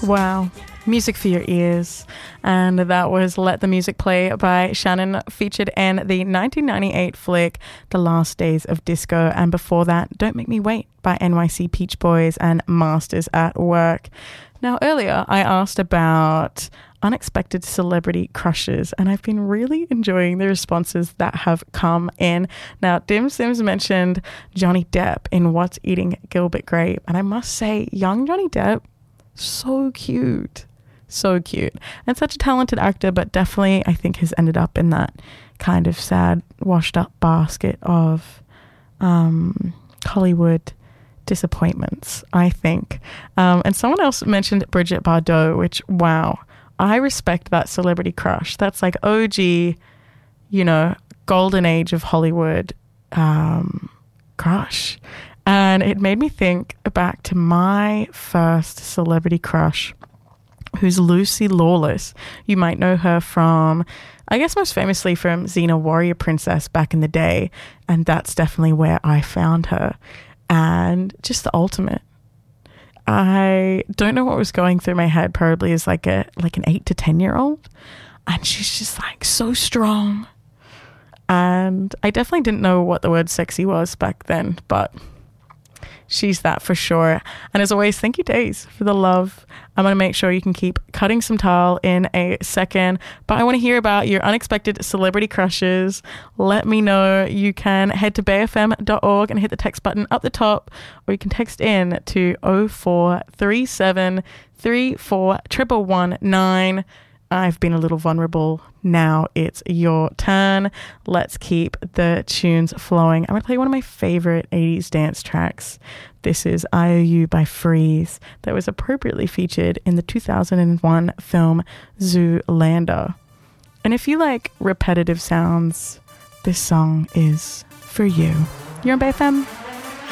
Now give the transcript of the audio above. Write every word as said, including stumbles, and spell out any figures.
Wow. Music for your ears. And that was Let the Music Play by Shannon, featured in the nineteen ninety-eight flick The Last Days of Disco. And before that, Don't Make Me Wait by N Y C Peach Boys and Masters at Work. Now, earlier I asked about unexpected celebrity crushes, and I've been really enjoying the responses that have come in. Now, Dim Sims mentioned Johnny Depp in What's Eating Gilbert Grape, and I must say, young Johnny Depp, so cute. So cute. And such a talented actor, but definitely I think has ended up in that kind of sad, washed up basket of um, Hollywood disappointments, I think. Um, and someone else mentioned Bridget Bardot, which, wow, I respect that celebrity crush. That's like O G, you know, golden age of Hollywood um, crush. And it made me think back to my first celebrity crush, who's Lucy Lawless. You might know her from, I guess most famously from Xena Warrior Princess back in the day. And that's definitely where I found her. And just the ultimate. I don't know what was going through my head, probably as like a like an eight to ten year old. And she's just like so strong. And I definitely didn't know what the word sexy was back then, but she's that for sure. And as always, thank you, Days, for the love. I'm going to make sure you can keep cutting some tile in a second, but I want to hear about your unexpected celebrity crushes. Let me know. You can head to bay f m dot org and hit the text button up the top, or you can text in to oh four three seven three four one one one nine. I've been a little vulnerable. Now it's your turn. Let's keep the tunes flowing. I'm going to play one of my favorite eighties dance tracks. This is I O U by Freeze, that was appropriately featured in the two thousand one film Zoolander. And if you like repetitive sounds, this song is for you. You're on B F M.